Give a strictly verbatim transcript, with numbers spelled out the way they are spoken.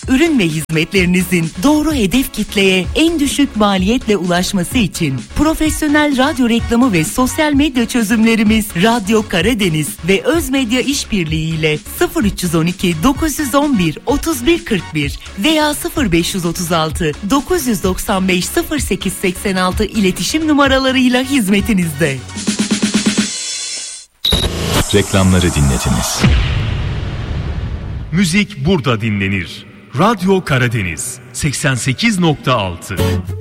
ürün ve hizmetlerinizin doğru hedef kitleye en düşük maliyetle ulaşması için profesyonel radyo reklamı ve sosyal medya çözümlerimiz Radyo Karadeniz ve Özmedya İşbirliği ile sıfır üç on iki dokuz yüz on bir otuz bir kırk bir veya sıfır beş otuz altı dokuz doksan beş sıfır sekiz seksen altı iletişim numaralarıyla hizmetinizde. Reklamları dinlediniz. Müzik burada dinlenir. Radyo Karadeniz seksen sekiz nokta altı.